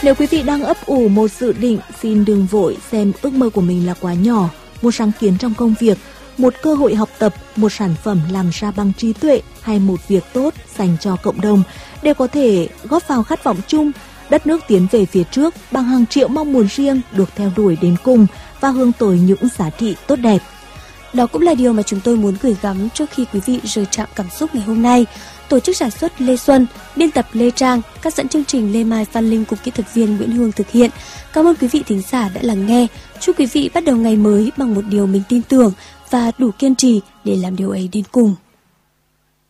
Nếu quý vị đang ấp ủ một dự định, xin đừng vội xem ước mơ của mình là quá nhỏ. Một sáng kiến trong công việc, một cơ hội học tập, một sản phẩm làm ra bằng trí tuệ hay một việc tốt dành cho cộng đồng đều có thể góp vào khát vọng chung. Đất nước tiến về phía trước bằng hàng triệu mong muốn riêng được theo đuổi đến cùng và hướng tới những giá trị tốt đẹp. Đó cũng là điều mà chúng tôi muốn gửi gắm trước khi quý vị rời trạm cảm xúc ngày hôm nay. Tổ chức sản xuất Lê Xuân, biên tập Lê Trang, các dẫn chương trình Lê Mai, Phan Linh cùng kỹ thuật viên Nguyễn Hương thực hiện. Cảm ơn quý vị thính giả đã lắng nghe. Chúc quý vị bắt đầu ngày mới bằng một điều mình tin tưởng và đủ kiên trì để làm điều ấy đến cùng.